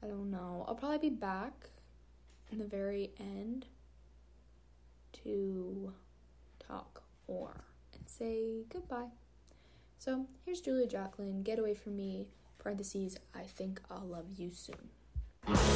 I don't know. I'll probably be back in the very end to talk more and say goodbye. So here's Julia Jacqueline, Get Away From Me, parentheses, I think I'll love you soon.